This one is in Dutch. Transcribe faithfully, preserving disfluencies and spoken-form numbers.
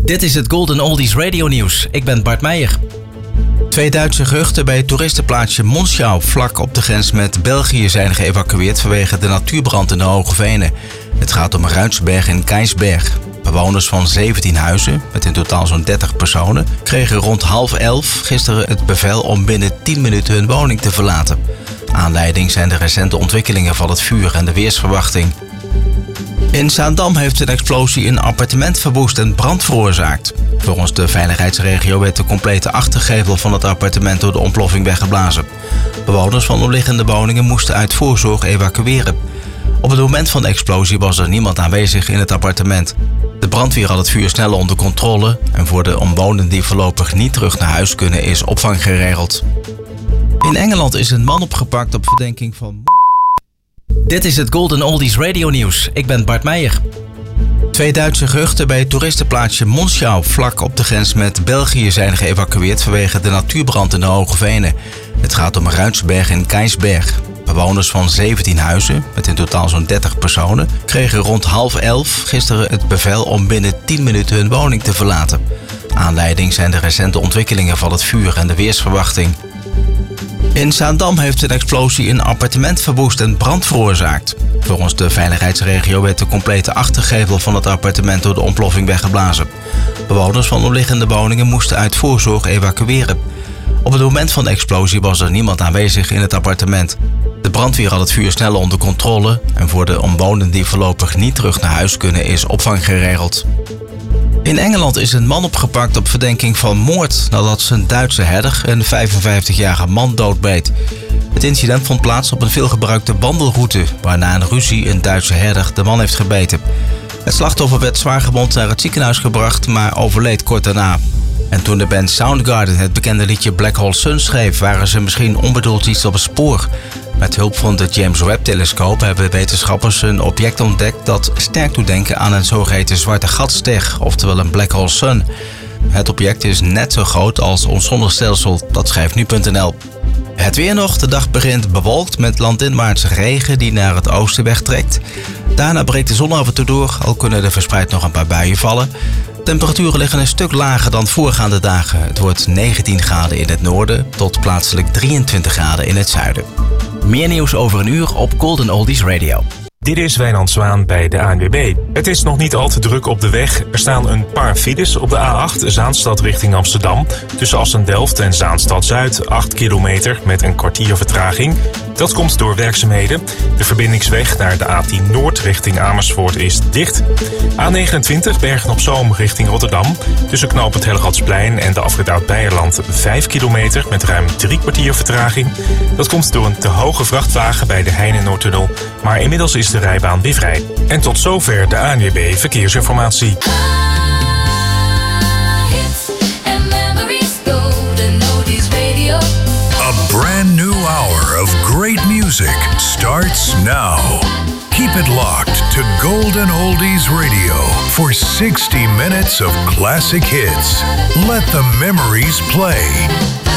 Dit is het Golden Oldies Radio Nieuws. Ik ben Bart Meijer. Twee Duitse gehuchten bij het toeristenplaatsje Monschau vlak op de grens met België zijn geëvacueerd vanwege de natuurbrand in de Hoge Venen. Het gaat om Ruitsberg en Keisberg. Bewoners van zeventien huizen, met in totaal zo'n dertig personen, kregen rond half elf gisteren het bevel om binnen tien minuten hun woning te verlaten. Aanleiding zijn de recente ontwikkelingen van het vuur en de weersverwachting. In Zaandam heeft een explosie een appartement verwoest en brand veroorzaakt. Volgens de veiligheidsregio werd de complete achtergevel van het appartement door de ontploffing weggeblazen. Bewoners van omliggende woningen moesten uit voorzorg evacueren. Op het moment van de explosie was er niemand aanwezig in het appartement. De brandweer had het vuur snel onder controle en voor de omwonenden die voorlopig niet terug naar huis kunnen is opvang geregeld. In Engeland is een man opgepakt op verdenking van... Dit is het Golden Oldies Radio Nieuws. Ik ben Bart Meijer. Twee Duitse gehuchten bij het toeristenplaatsje Monschau vlak op de grens met België zijn geëvacueerd vanwege de natuurbrand in de Hoge Venen. Het gaat om Ruitsberg en Keisberg. Bewoners van zeventien huizen, met in totaal zo'n dertig personen, kregen rond half elf gisteren het bevel om binnen tien minuten hun woning te verlaten. Aanleiding zijn de recente ontwikkelingen van het vuur en de weersverwachting. In Zaandam heeft een explosie een appartement verwoest en brand veroorzaakt. Volgens de veiligheidsregio werd de complete achtergevel van het appartement door de ontploffing weggeblazen. Bewoners van omliggende woningen moesten uit voorzorg evacueren. Op het moment van de explosie was er niemand aanwezig in het appartement. De brandweer had het vuur snel onder controle en voor de omwonenden die voorlopig niet terug naar huis kunnen is opvang geregeld. In Engeland is een man opgepakt op verdenking van moord nadat zijn Duitse herder een vijfenvijftigjarige man doodbeet. Het incident vond plaats op een veelgebruikte wandelroute, waarna een ruzie een Duitse herder de man heeft gebeten. Het slachtoffer werd zwaargewond naar het ziekenhuis gebracht, maar overleed kort daarna. En toen de band Soundgarden het bekende liedje Black Hole Sun schreef, waren ze misschien onbedoeld iets op het spoor. Met hulp van de James Webb-telescoop hebben wetenschappers een object ontdekt dat sterk doet denken aan een zogeheten zwarte gatster, oftewel een Black Hole Sun. Het object is net zo groot als ons zonnestelsel, dat schrijft nu punt n l. Het weer nog, de dag begint bewolkt met landinwaartse regen die naar het oosten wegtrekt. Daarna breekt de zon af en toe door, al kunnen er verspreid nog een paar buien vallen. Temperaturen liggen een stuk lager dan voorgaande dagen. Het wordt negentien graden in het noorden tot plaatselijk drieëntwintig graden in het zuiden. Meer nieuws over een uur op Golden Oldies Radio. Dit is Wijnand Zwaan bij de A N W B. Het is nog niet al te druk op de weg. Er staan een paar files op de A acht Zaanstad richting Amsterdam. Tussen Assen-Delft en Zaanstad-Zuid acht kilometer met een kwartier vertraging. Dat komt door werkzaamheden. De verbindingsweg naar de A tien Noord richting Amersfoort is dicht. A negenentwintig Bergen-op-Zoom richting Rotterdam. Tussen knooppunt Hellegatsplein en de afrit Oud-Beijerland vijf kilometer met ruim drie kwartier vertraging. Dat komt door een te hoge vrachtwagen bij de Heine-Noordtunnel. Maar inmiddels is de rijbaan weer vrij. En tot zover de A N W B Verkeersinformatie. A brand new hour of great music starts now. Keep it locked to Golden Oldies Radio for sixty minutes of classic hits. Let the memories play.